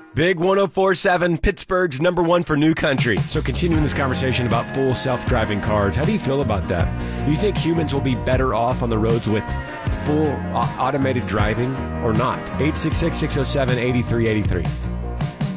Big 104.7, Pittsburgh's number one for new country. So continuing this conversation about full self-driving cars, how do you feel about that? Do you think humans will be better off on the roads with full automated driving or not? 866-607-8383.